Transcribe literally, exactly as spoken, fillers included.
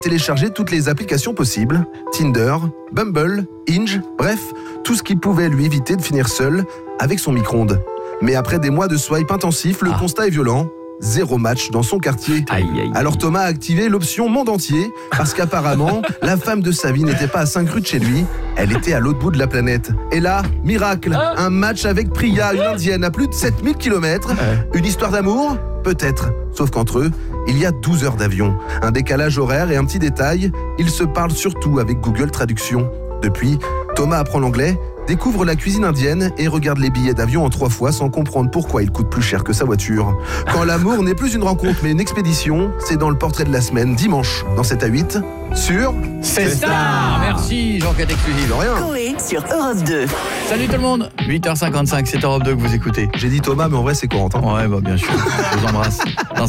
téléchargé toutes les applications possibles, Tinder, Bumble, Hinge, bref, tout ce qui pouvait lui éviter de finir seul avec son micro-ondes. Mais après des mois de swipe intensif, le ah. constat est violent. Zéro match dans son quartier. Aïe, aïe, aïe. Alors Thomas a activé l'option monde entier parce qu'apparemment, la femme de sa vie n'était pas à cinq rues de chez lui, elle était à l'autre bout de la planète. Et là, miracle, un match avec Priya, une indienne à plus de sept mille kilomètres. Une histoire d'amour ? Peut-être. Sauf qu'entre eux, il y a douze heures d'avion, un décalage horaire et un petit détail, ils se parlent surtout avec Google Traduction. Depuis, Thomas apprend l'anglais, découvre la cuisine indienne et regarde les billets d'avion en trois fois sans comprendre pourquoi il coûte plus cher que sa voiture. Quand l'amour n'est plus une rencontre mais une expédition, c'est dans le portrait de la semaine, dimanche, dans sept à huit, sur... C'est Star. Merci Jean-Claude Exclusif. Rien. Coé sur Europe deux. Salut tout le monde, huit heures cinquante-cinq, c'est Europe deux que vous écoutez. J'ai dit Thomas, mais en vrai c'est Corentin. Ouais, bah bien sûr, je vous embrasse. Dans